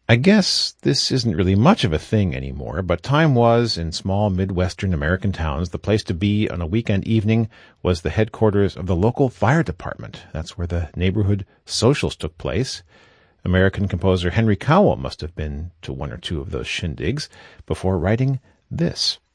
I guess this isn't really much of a thing anymore, but time was, in small Midwestern American towns, the place to be on a weekend evening was the headquarters of the local fire department. That's where the neighborhood socials took place. American composer Henry Cowell must have been to one or two of those shindigs before writing this.